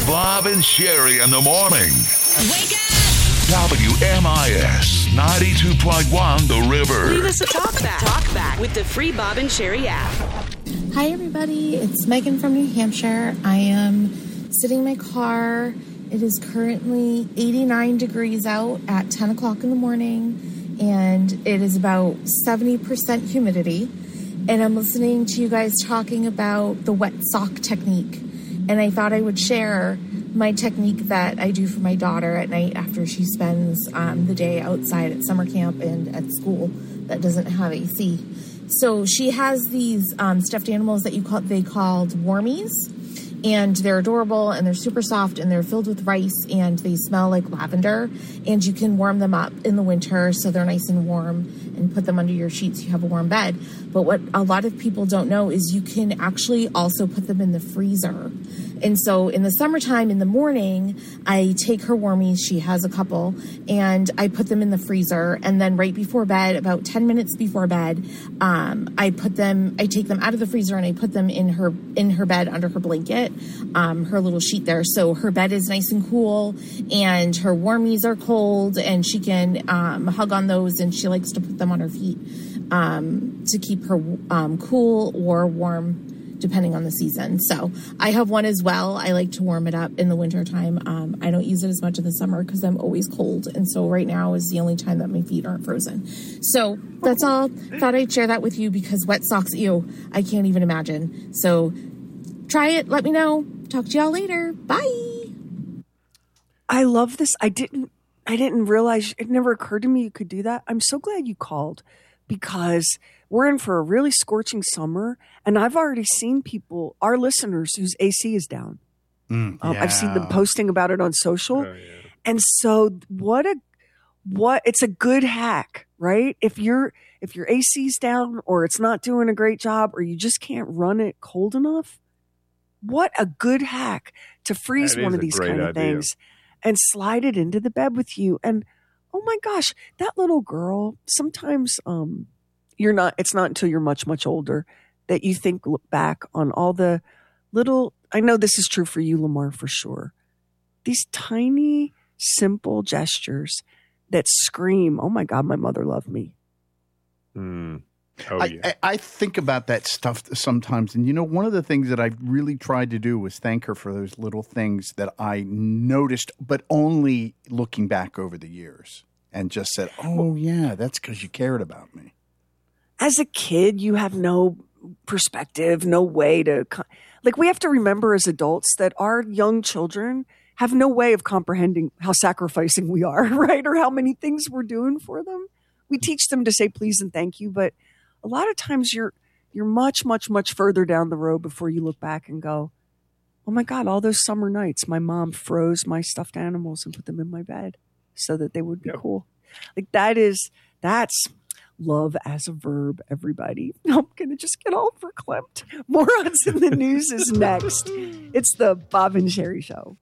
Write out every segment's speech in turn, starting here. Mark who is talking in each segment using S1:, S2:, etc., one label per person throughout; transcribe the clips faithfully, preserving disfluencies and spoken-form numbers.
S1: Bob and Sherry in the morning.
S2: Wake up!
S1: W M I S ninety-two point one The River.
S2: Leave us a talk back. Talk back with the free Bob and Sherry app.
S3: Hi, everybody. It's Megan from New Hampshire. I am sitting in my car. It is currently eighty-nine degrees out at ten o'clock in the morning, and it is about seventy percent humidity. And I'm listening to you guys talking about the wet sock technique. And I thought I would share my technique that I do for my daughter at night after she spends um, the day outside at summer camp and at school that doesn't have A C. So she has these um, stuffed animals that you call they called warmies. And they're adorable, and they're super soft, and they're filled with rice, and they smell like lavender. And you can warm them up in the winter so they're nice and warm, and put them under your sheets. You have a warm bed. But what a lot of people don't know is you can actually also put them in the freezer. And so in the summertime, in the morning, I take her warmies, she has a couple, and I put them in the freezer. And then right before bed, about ten minutes before bed, um, I put them, I take them out of the freezer and I put them in her, in her bed under her blanket, um, her little sheet there. So her bed is nice and cool, and her warmies are cold, and she can um, hug on those, and she likes to put them on her feet um, to keep her um, cool or warm, depending on the season. So I have one as well. I like to warm it up in the wintertime. Um, I don't use it as much in the summer because I'm always cold. And so right now is the only time that my feet aren't frozen. So that's all. Thought I'd share that with you because wet socks, ew, I can't even imagine. So try it. Let me know. Talk to y'all later. Bye.
S4: I love this. I didn't, I didn't realize, it never occurred to me you could do that. I'm so glad you called, because we're in for a really scorching summer, and I've already seen people, our listeners, whose A C is down.
S5: Mm,
S4: um,
S5: yeah.
S4: I've seen them posting about it on social.
S6: Oh, yeah.
S4: And so what a, what, it's a good hack, right? If you're, if your A C's down, or it's not doing a great job, or you just can't run it cold enough, what a good hack to freeze
S6: That
S4: one
S6: is
S4: of
S6: a
S4: these
S6: great
S4: kind of
S6: idea.
S4: things and slide it into the bed with you. And oh my gosh, that little girl, sometimes, um, you're not, it's not until you're much, much older that you think look back on all the little, I know this is true for you, Lamar, for sure. These tiny, simple gestures that scream, oh my God, my mother loved me.
S6: Mm. Oh,
S5: I,
S6: yeah.
S5: I, I think about that stuff sometimes. And, you know, one of the things that I really tried to do was thank her for those little things that I noticed, but only looking back over the years, and just said, oh, yeah, that's because you cared about me.
S4: As a kid, you have no perspective, no way to, like, we have to remember as adults that our young children have no way of comprehending how sacrificing we are, right? Or how many things we're doing for them. We teach them to say please and thank you, but a lot of times you're, you're much, much, much further down the road before you look back and go, oh my God, all those summer nights, my mom froze my stuffed animals and put them in my bed so that they would be
S6: Yep.
S4: cool. Like that is, that's love as a verb, everybody. I'm going to just get all verklempt. Morons in the News is next. It's the Bob and Sherry Show.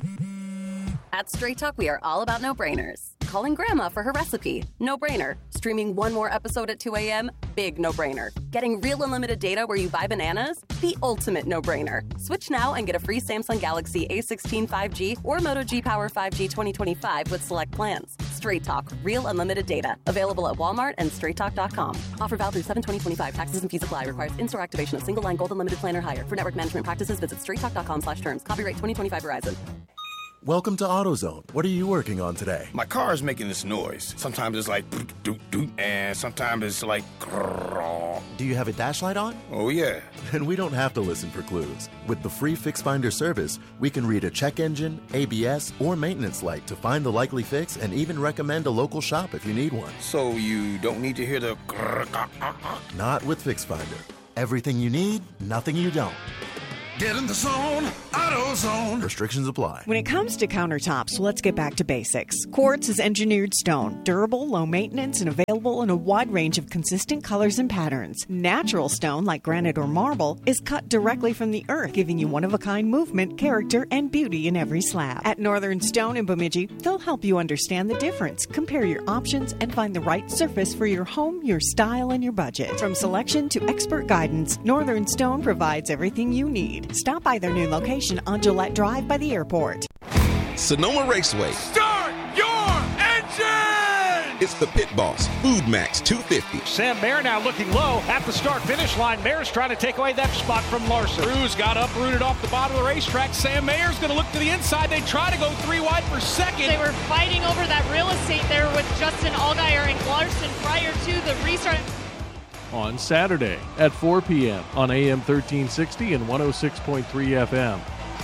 S7: At Straight Talk, we are all about no-brainers. Calling grandma for her recipe, no-brainer. Streaming one more episode at two a.m., big no-brainer. Getting real unlimited data where you buy bananas, the ultimate no-brainer. Switch now and get a free Samsung Galaxy A sixteen five G or Moto G Power five G twenty twenty-five with select plans. Straight Talk, real unlimited data. Available at Walmart and straight talk dot com. Offer valid through seven twenty twenty-five. Taxes and fees apply. Requires in-store activation of single line gold unlimited plan or higher. For network management practices, visit straight talk dot com slash terms. Copyright twenty twenty-five Verizon.
S8: Welcome to AutoZone. What are you working on today?
S9: My car is making this noise. Sometimes it's like doot doot doot, and sometimes it's like grrrr.
S8: Do you have a dash light on?
S9: Oh yeah.
S8: Then we don't have to listen for clues. With the free Fix Finder service, we can read a check engine, A B S, or maintenance light to find the likely fix and even recommend a local shop if you need one.
S9: So you don't need to hear the grrrr, ah, ah, ah.
S8: Not with Fix Finder. Everything you need, nothing you don't.
S1: Get in the zone, AutoZone.
S8: Restrictions apply.
S10: When it comes to countertops, let's get back to basics. Quartz is engineered stone, durable, low maintenance, and available in a wide range of consistent colors and patterns. Natural stone, like granite or marble, is cut directly from the earth, giving you one-of-a-kind movement, character, and beauty in every slab. At Northern Stone in Bemidji, they'll help you understand the difference, compare your options, and find the right surface for your home, your style, and your budget. From selection to expert guidance, Northern Stone provides everything you need. Ford. Stop by their new location on Gillette Drive by the airport.
S11: Sonoma Raceway.
S12: Start your engine!
S11: It's the Pit Boss, Food Max two fifty.
S13: Sam Mayer now looking low at the start-finish line. Mayer's trying to take away that spot from Larson.
S12: Cruz got uprooted off the bottom of the racetrack. Sam Mayer's going to look to the inside. They try to go three wide for second.
S14: They were fighting over that real estate there with Justin Allgaier and Larson prior to the restart.
S15: On Saturday at four p.m. on A M thirteen sixty and one oh six point three F M.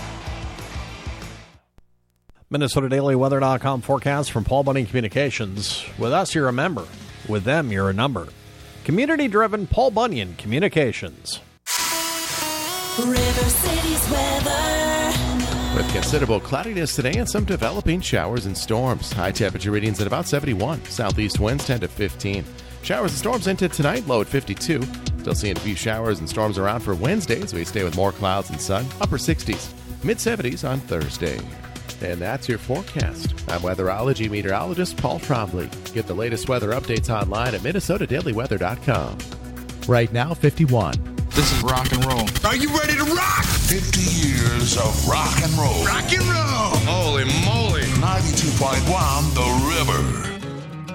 S16: Minnesota Daily Weather dot com forecast from Paul Bunyan Communications. With us, you're a member. With them, you're a number. Community-driven Paul Bunyan Communications.
S17: River City's weather.
S18: With considerable cloudiness today and some developing showers and storms. High temperature readings at about seventy-one. Southeast winds ten to fifteen. Showers and storms into tonight, low at fifty-two. Still seeing a few showers and storms around for Wednesday as we stay with more clouds and sun. Upper sixties, mid seventies on Thursday. And that's your forecast. I'm weatherology meteorologist Paul Trombley. Get the latest weather updates online at Minnesota Daily Weather dot com. Right now, fifty-one.
S19: This is rock and roll.
S1: Are you ready to rock? fifty years of rock and roll.
S19: Rock and roll.
S1: Holy moly. ninety-two point one The River.